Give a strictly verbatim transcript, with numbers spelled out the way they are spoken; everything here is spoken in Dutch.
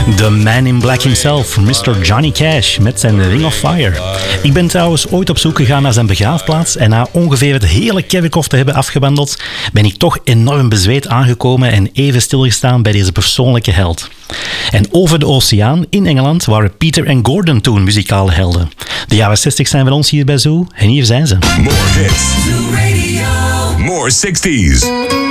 The Man in Black himself, mister Johnny Cash, met zijn Ring of Fire. Ik ben trouwens ooit op zoek gegaan naar zijn begraafplaats en na ongeveer het hele kerkhof te hebben afgewandeld, ben ik toch enorm bezweet aangekomen en even stilgestaan bij deze persoonlijke held. En over de oceaan, in Engeland, waren Peter en Gordon toen muzikale helden. De jaren zestig zijn van ons hier bij Zoo en hier zijn ze. More hits. Zoo Radio. More sixties.